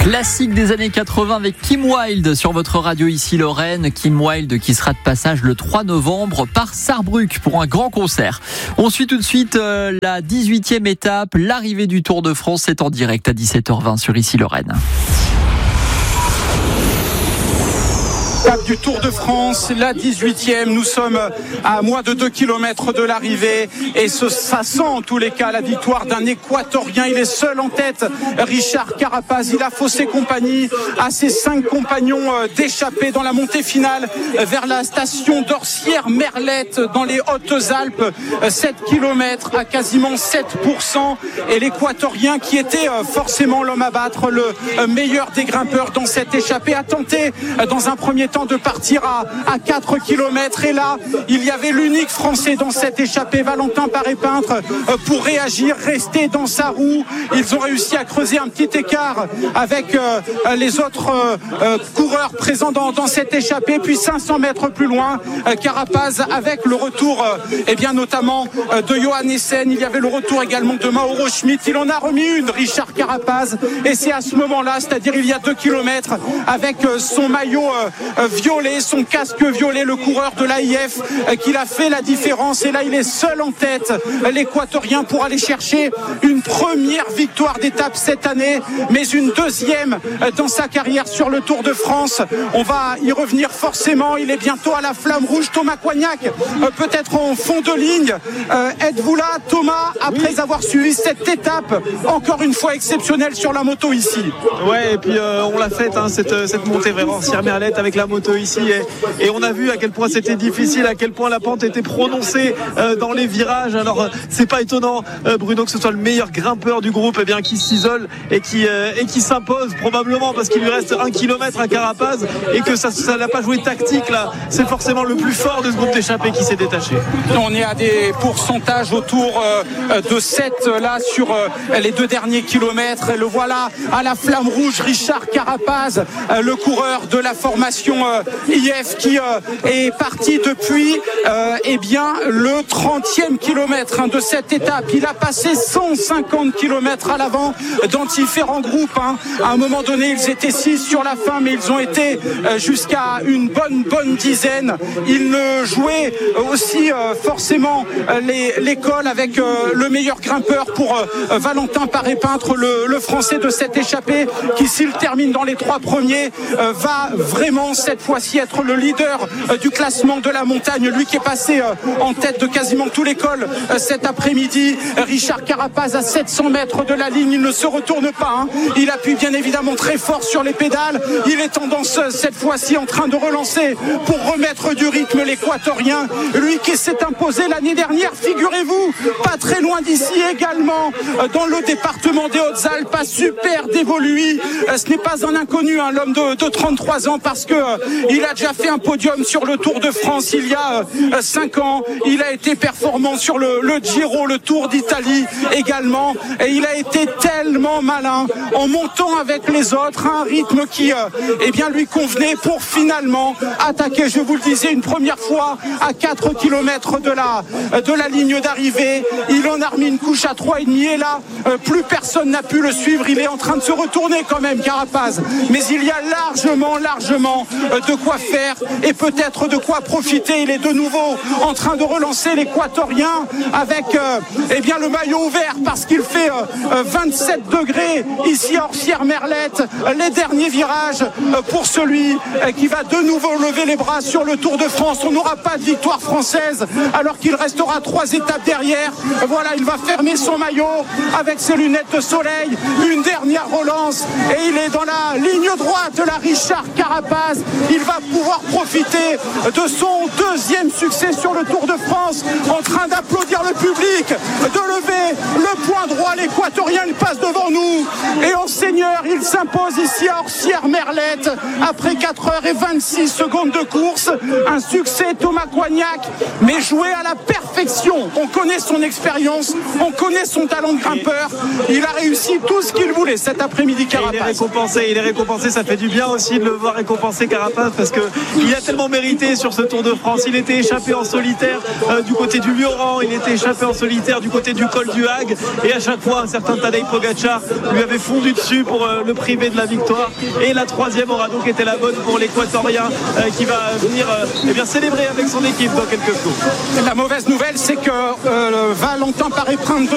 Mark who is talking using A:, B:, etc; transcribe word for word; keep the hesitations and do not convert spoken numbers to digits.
A: Classique des années quatre-vingts avec Kim Wilde sur votre radio ici Lorraine. Kim Wilde qui sera de passage le trois novembre par Sarrebruck pour un grand concert. On suit tout de suite euh, la dix-huitième étape, l'arrivée du Tour de France. C'est en direct à dix-sept heures vingt sur ici Lorraine.
B: Étape du Tour de France, la dix-huitième. Nous sommes à moins de deux kilomètres de l'arrivée et ce, ça sent en tous les cas la victoire d'un Équatorien. Il est seul en tête, Richard Carapaz. Il a faussé compagnie à ses cinq compagnons d'échappée dans la montée finale vers la station d'Orsières-Merlette dans les Hautes-Alpes. sept kilomètres à quasiment sept pour cent et l'Équatorien qui était forcément l'homme à battre, le meilleur des grimpeurs dans cette échappée, a tenté dans un premier temps de partir à, à quatre kilomètres et là il y avait l'unique Français dans cette échappée, Valentin Paré-Peintre, pour réagir, rester dans sa roue. Ils ont réussi à creuser un petit écart avec euh, les autres euh, coureurs présents dans, dans cette échappée, puis cinq cents mètres plus loin, euh, Carapaz avec le retour euh, eh bien notamment euh, de Johan Essen. Il y avait le retour également de Mauro Schmitt. Il en a remis une, Richard Carapaz, et c'est à ce moment-là, c'est-à-dire il y a deux kilomètres, avec euh, son maillot euh, violet, son casque violet, le coureur de l'A I F euh, qu'il a fait la différence. Et là il est seul en tête, l'Équatorien, pour aller chercher une première victoire d'étape cette année, mais une deuxième euh, dans sa carrière sur le Tour de France. On va y revenir forcément. Il est bientôt à la flamme rouge. Thomas Coignac euh, peut-être en fond de ligne. Euh, êtes-vous là, Thomas, après oui. avoir suivi cette étape encore une fois exceptionnelle sur la moto ici?
C: Ouais, et puis euh, on l'a faite hein, cette, cette montée vraiment Orsières-Merlette avec la moto ici, et, et on a vu à quel point c'était difficile, à quel point la pente était prononcée euh, dans les virages. Alors euh, c'est pas étonnant, euh, Bruno, que ce soit le meilleur grimpeur du groupe, eh bien, qui s'isole et qui, euh, et qui s'impose probablement parce qu'il lui reste un kilomètre à Carapaz et que ça ça n'a pas joué tactique là. C'est forcément le plus fort de ce groupe d'échappés qui s'est détaché.
B: On est à des pourcentages autour euh, de sept là sur euh, les deux derniers kilomètres, et le voilà à la flamme rouge, Richard Carapaz, euh, le coureur de la formation euh, I F qui euh, est parti depuis euh, eh bien le trentième kilomètre hein, de cette étape. Il a passé cent cinquante kilomètres à l'avant dans différents groupes hein. À un moment donné ils étaient six sur la fin, mais ils ont été euh, jusqu'à une bonne bonne dizaine. Il ne jouait aussi euh, forcément euh, les, l'école avec euh, le meilleur grimpeur pour euh, Valentin Paré-Peintre, le, le français de cette échappée, qui s'il termine dans les trois premiers euh, va vraiment cette fois-ci être le leader euh, du classement de la montagne, lui qui est passé euh, en tête de quasiment tout l'école euh, cet après-midi. Richard Carapaz à sept cents mètres de la ligne, il ne se retourne pas hein. Il appuie bien évidemment très fort sur les pédales. Il est tendance cette fois-ci en train de relancer pour remettre du rythme l'Équatorien, lui qui s'est imposé l'année dernière, figurez-vous, pas très loin d'ici également, dans le département des Hautes-Alpes, à Super Dévoluy. Ce n'est pas un inconnu, hein, l'homme de, de trente-trois ans, parce que euh, il a déjà fait un podium sur le Tour de France il y a euh, cinq ans. Il a été performant sur le, le Giro, le Tour d'Italie également, et il a été tellement malin en montant avec les autres, un rythme qui euh, eh bien lui convenait pour finalement attaquer, je vous le disais, une première fois à quatre kilomètres de la, de la ligne d'arrivée. Il en a remis une couche à trois virgule cinq et là euh, plus personne n'a pu le suivre. Il est en train de se retourner quand même, Carapaz, mais il y a largement largement euh, de quoi faire et peut-être de quoi profiter. Il est de nouveau en train de relancer l'Équatorien avec euh, eh bien le maillot vert, parce qu'il fait euh, vingt-sept degrés ici à Orsières-Merlette. Les derniers virages euh, pour celui euh, qui va de nouveau lever les bras sur le Tour de France. On n'aura pas de victoire française alors qu'il restera trois étapes derrière. Voilà, il va fermer son maillot avec ses lunettes de soleil. Une dernière relance et il est dans la ligne droite de la Richard Carapaz. Il va pouvoir profiter de son deuxième succès sur le Tour de France, en train d'applaudir le public, de lever le poing droit. L'Équatorien, il passe devant nous et en seigneur, il s'impose ici à Orsières-Merlette après quatre heures et vingt-six secondes de course. Un succès, Thomas Coignac, mais joué à la perfection. On connaît son expérience, on connaît son talent de grimpeur. Il a réussi tout ce qu'il voulait cet après-midi, Carapaz.
C: Il est récompensé, il est récompensé. Ça fait du bien aussi de le voir récompenser, Carapaz. Carapaz parce qu'il a tellement mérité sur ce Tour de France. Il était échappé en solitaire euh, du côté du Lioran, il était échappé en solitaire du côté du col du Hague, et à chaque fois un certain Tadej Pogačar lui avait fondu dessus pour euh, le priver de la victoire. Et la troisième aura donc été la bonne pour l'Équatorien euh, qui va venir euh, eh bien, célébrer avec son équipe dans quelques jours.
B: La mauvaise nouvelle, c'est que euh, Valentin Paré-Prince